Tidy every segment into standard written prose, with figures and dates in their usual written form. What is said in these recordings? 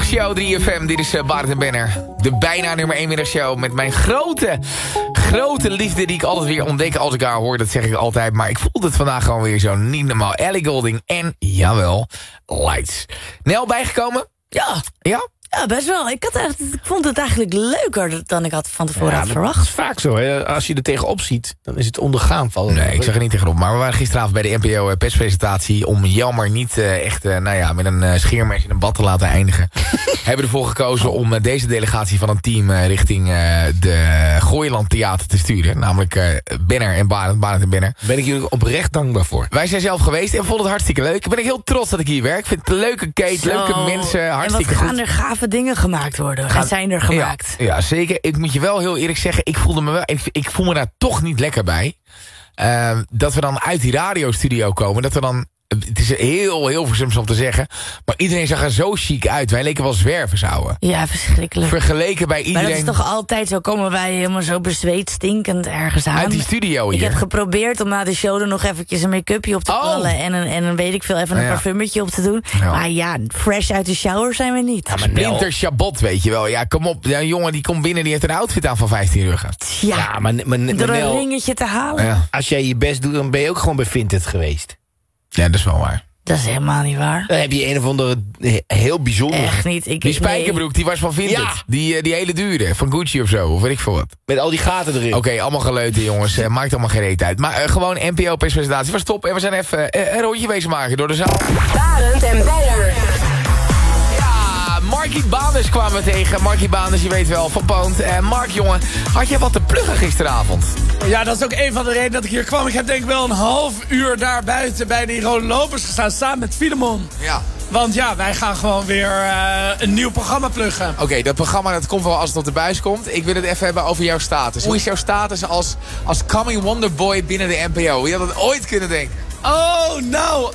middagshow 3FM. Dit is Bart en Benner. De bijna nummer 1 middagshow. Met mijn grote liefde die ik altijd weer ontdek als ik haar hoor. Dat zeg ik altijd. Maar ik voelde het vandaag gewoon weer zo niet normaal. Ellie Goulding en, jawel, Lights. Nel, bijgekomen? Ja. Ja? Ja, best wel. Ik vond het eigenlijk leuker dan ik had van tevoren had verwacht. Dat is vaak zo. Hè? Als je er tegenop ziet, dan is het ondergaan vallen. Nee, ik zag er niet tegenop. Maar we waren gisteravond bij de NPO perspresentatie... om jammer niet echt met een scheermes in een bad te laten eindigen. Hebben ervoor gekozen om deze delegatie van een team... richting de Gooiland Theater te sturen. Namelijk Benner en Barend en Benner. Ben ik jullie oprecht dankbaar voor. Wij zijn zelf geweest en vonden het hartstikke leuk. Ik ben heel trots dat ik hier werk. Ik vind het een leuke Kate, leuke mensen, hartstikke goed. En wat gaan er gave dingen gemaakt worden? Zijn er gemaakt? Ja, zeker. Ik moet je wel heel eerlijk zeggen, ik voel me daar toch niet lekker bij. Dat we dan uit die radiostudio komen, dat we dan... Het is heel versums om te zeggen. Maar iedereen zag er zo chic uit. Wij leken wel zwervers, ouwe. Ja, verschrikkelijk. Vergeleken bij iedereen. Maar dat is toch altijd zo. Komen wij helemaal zo bezweet, stinkend ergens aan. Uit die studio hier. Ik heb geprobeerd om na de show er nog eventjes een make-upje op te knallen. En een weet ik veel, even een parfummetje op te doen. Ja. Maar ja, fresh uit de shower zijn we niet. Ja, maar Splinter Chabot, weet je wel. Ja, kom op. Ja, een jongen die komt binnen, die heeft een outfit aan van 15 euro. Ja, maar door een ringetje te halen. Ja. Als jij je best doet, dan ben je ook gewoon bij Vinted geweest. Ja, dat is wel waar. Dat is helemaal niet waar. Dan heb je een of andere heel bijzonder. Echt niet. Die spijkerbroek, die was van Vinted. Ja. Die hele dure, van Gucci of zo, of weet ik veel wat. Met al die gaten erin. Oké, allemaal geleuten jongens, maakt allemaal geen reet uit. Maar gewoon NPO-presentatie was top. En we zijn even een rondje wezen maken door de zaal. Barend en Benner. Markie Baanders kwamen we tegen. Markie Baanders, je weet wel, van Poont. Mark, jongen, had jij wat te pluggen gisteravond? Ja, dat is ook een van de redenen dat ik hier kwam. Ik heb denk ik wel een half uur daar buiten bij die Rode Lopers gestaan, samen met Filemon. Ja. Want ja, wij gaan gewoon weer een nieuw programma pluggen. Oké, dat programma dat komt wel als het op de buis komt. Ik wil het even hebben over jouw status. Hoe is jouw status als coming wonderboy binnen de NPO? Wie had dat ooit kunnen denken? Oh, nou,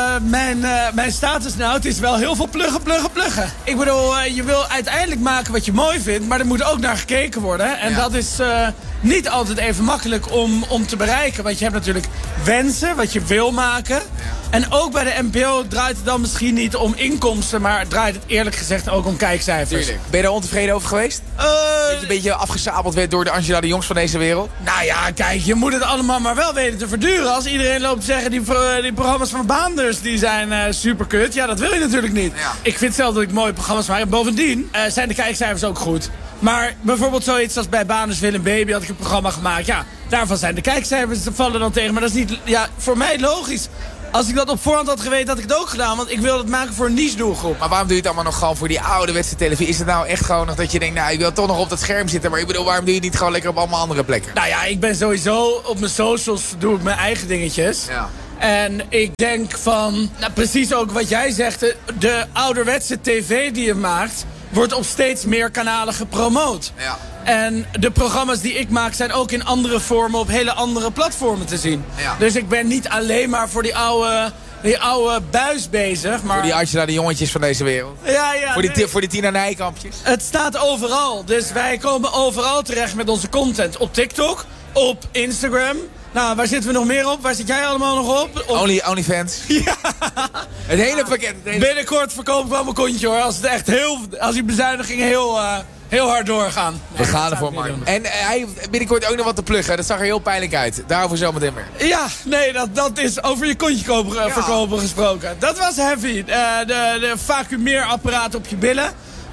mijn status nou, het is wel heel veel pluggen. Ik bedoel, je wil uiteindelijk maken wat je mooi vindt, maar er moet ook naar gekeken worden. En dat is niet altijd even makkelijk om te bereiken. Want je hebt natuurlijk wensen, wat je wil maken. Ja. En ook bij de NPO draait het dan misschien niet om inkomsten, maar draait het eerlijk gezegd ook om kijkcijfers. Tuurlijk. Ben je daar ontevreden over geweest? Dat je een beetje afgesabeld werd door de Angela de Jongs van deze wereld? Nou ja, kijk, je moet het allemaal maar wel weten te verduren. Als iedereen loopt te zeggen, die programma's van Baanders, die zijn superkut. Ja, dat wil je natuurlijk niet. Ja. Ik vind zelf dat ik mooie programma's maak. En bovendien zijn de kijkcijfers ook goed. Maar bijvoorbeeld zoiets als bij Baanders Willem Baby had ik een programma gemaakt. Ja, daarvan zijn de kijkcijfers vallen dan tegen. Maar dat is niet, ja, voor mij logisch. Als ik dat op voorhand had geweten, had ik het ook gedaan. Want ik wilde het maken voor een niche-doelgroep. Maar waarom doe je het allemaal nog gewoon voor die ouderwetse televisie? Is het nou echt gewoon nog dat je denkt, nou, ik wil toch nog op dat scherm zitten. Maar ik bedoel, waarom doe je het niet gewoon lekker op allemaal andere plekken? Nou ja, ik ben sowieso op mijn socials, doe ik mijn eigen dingetjes. Ja. En ik denk van, nou, precies ook wat jij zegt. De ouderwetse tv die je maakt, wordt op steeds meer kanalen gepromoot. Ja. En de programma's die ik maak zijn ook in andere vormen op hele andere platformen te zien. Ja. Dus ik ben niet alleen maar voor die oude buis bezig. Maar... Voor die Angela de jongetjes van deze wereld. Ja, voor die Tina Nijkampjes. Het staat overal. Dus wij komen overal terecht met onze content. Op TikTok, op Instagram. Nou, waar zitten we nog meer op? Waar zit jij allemaal nog op? OnlyFans. Ja. Het hele pakket. Binnenkort verkoop ik wel mijn kontje hoor. Als die bezuinigingen heel hard doorgaan. We gaan ervoor, Mark. En hij heeft binnenkort ook nog wat te pluggen. Dat zag er heel pijnlijk uit. Daarover zometeen meer. Ja, nee, dat is over je kontje verkopen gesproken. Dat was heavy. De vacuumeerapparaat op je billen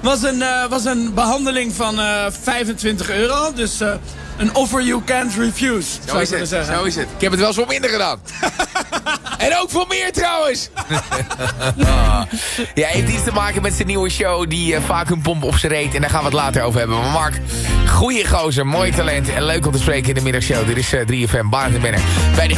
was een behandeling van €25. Dus een offer you can't refuse. Zo is het. Ik heb het wel eens voor minder gedaan. En ook voor meer trouwens. Ja, heeft iets te maken met zijn nieuwe show. Die vacuumpomp op zijn reet. En daar gaan we het later over hebben. Maar Mark, goeie gozer, mooi talent. En leuk om te spreken in de middagshow. Dit is 3FM, Barend en Benner. Bij de